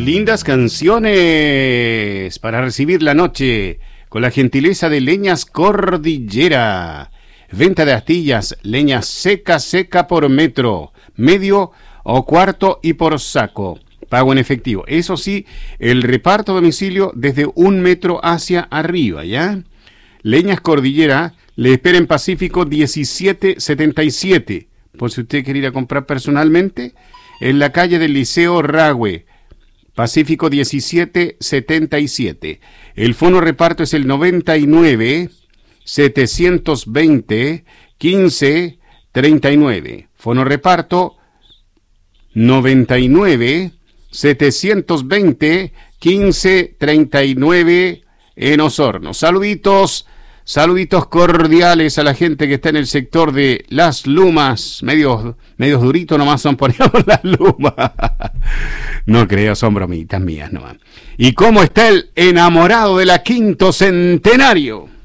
Lindas canciones para recibir la noche con la gentileza de Leñas Cordillera. Venta de astillas, leña seca por metro, medio o cuarto y por saco. Pago en efectivo. Eso sí, el reparto a domicilio desde 1 metro hacia arriba, ¿ya? Leñas Cordillera le espera en Pacífico 1777. Por si usted quiere ir a comprar personalmente, en la calle del Liceo Ragüe. Pacífico 1777. El fono reparto es el 99 720 15 39. Fono reparto 99 720 15 39 en Osorno. Saluditos cordiales a la gente que está en el sector de Las Lumas. Medios duritos nomás son por Las Lumas. No creo, son bromitas mías nomás. ¿Y cómo está el enamorado de la Quinto Centenario?